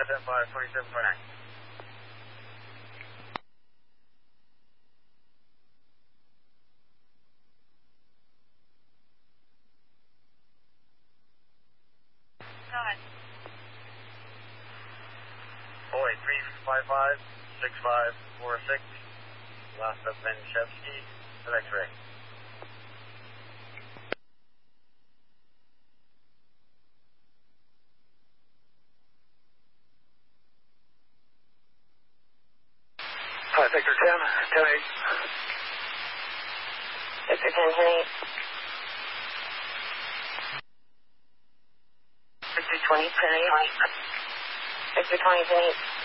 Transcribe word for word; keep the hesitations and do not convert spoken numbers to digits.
identify forty-seven point nine. Go ahead. Boy, three five five six five four six. Last up Benchevsky, X-ray. Hi, Victor ten, ten eight. Victor ten, ten eight. Victor twenty, ten eight. Victor twenty, ten eight.